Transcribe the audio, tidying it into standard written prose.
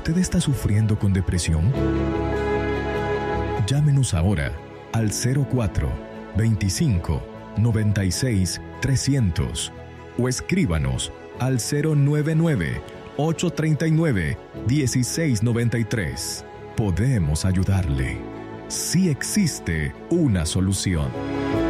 ¿Usted está sufriendo con depresión? Llámenos ahora al 04 25 96 300 o escríbanos al 099 839 1693. Podemos ayudarle. Sí existe una solución.